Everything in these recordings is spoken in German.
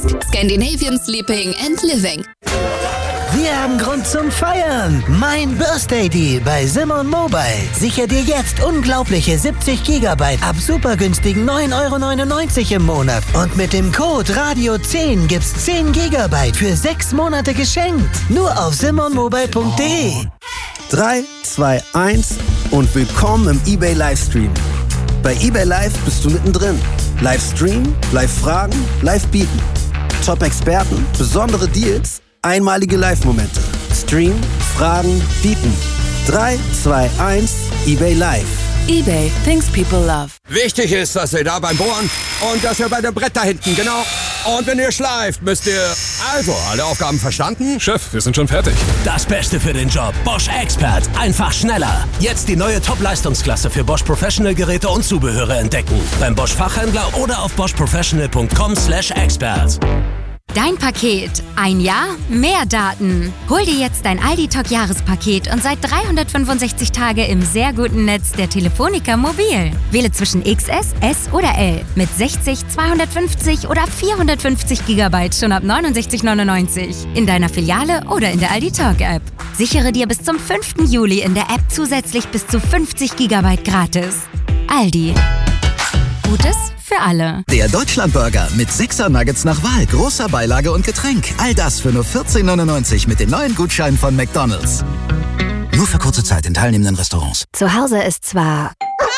Scandinavian Sleeping and Living. Wir haben Grund zum Feiern. Mein Birthday Deal bei Simon Mobile. Sicher dir jetzt unglaubliche 70 GB ab super günstigen 9,99 € im Monat. Und mit dem Code RADIO10 gibt's 10 GB für 6 Monate geschenkt. Nur auf simonmobile.de. 3, 2, 1 und willkommen im eBay Livestream. Bei eBay Live bist du mittendrin. Livestream, Live-Fragen, Live-Bieten. Top-Experten, besondere Deals, einmalige Live-Momente. Stream, Fragen, Bieten. 3, 2, 1, eBay Live. eBay, things people love. Wichtig ist, dass ihr da beim Bohren und dass ihr bei dem Brett da hinten, genau. Und wenn ihr schleift, müsst ihr... Also, alle Aufgaben verstanden? Chef, wir sind schon fertig. Das Beste für den Job. Bosch Expert. Einfach schneller. Jetzt die neue Top-Leistungsklasse für Bosch Professional Geräte und Zubehöre entdecken. Beim Bosch Fachhändler oder auf boschprofessional.com/expert. Dein Paket. Ein Jahr, mehr Daten. Hol dir jetzt dein Aldi-Talk-Jahrespaket und seit 365 Tage im sehr guten Netz der Telefonica Mobil. Wähle zwischen XS, S oder L mit 60, 250 oder 450 GB schon ab 69,99 € in deiner Filiale oder in der Aldi-Talk-App. Sichere dir bis zum 5. Juli in der App zusätzlich bis zu 50 GB gratis. Aldi. Gutes für alle. Der Deutschlandburger mit 6er Nuggets nach Wahl, großer Beilage und Getränk. All das für nur 14,99 € mit den neuen Gutscheinen von McDonald's. Nur für kurze Zeit in teilnehmenden Restaurants. Zu Hause ist zwar...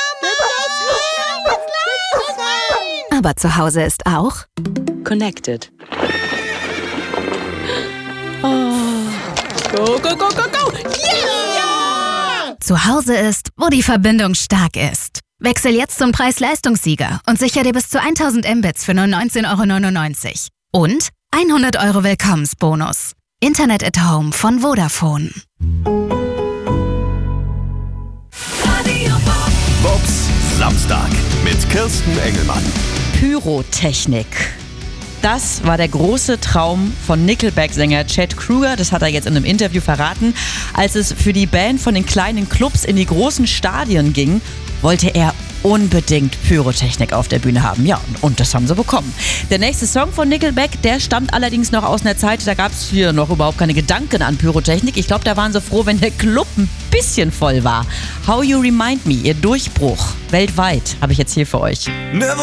aber zu Hause ist auch... Connected. Oh. Go, go, go, go, go! Yeah! Zu Hause ist, wo die Verbindung stark ist. Wechsel jetzt zum Preis-Leistungssieger und sicher dir bis zu 1000 Mbits für nur 19,99 € und 100 € Willkommensbonus. Internet at Home von Vodafone. Bobs Samstag mit Kirsten Engelmann. Pyrotechnik. Das war der große Traum von Nickelback-Sänger Chad Kroeger. Das hat er jetzt in einem Interview verraten. Als es für die Band von den kleinen Clubs in die großen Stadien ging, wollte er unbedingt Pyrotechnik auf der Bühne haben. Ja, und das haben sie bekommen. Der nächste Song von Nickelback, der stammt allerdings noch aus einer Zeit, da gab es hier noch überhaupt keine Gedanken an Pyrotechnik. Ich glaube, da waren sie froh, wenn der Club ein bisschen voll war. How You Remind Me, ihr Durchbruch weltweit, habe ich jetzt hier für euch.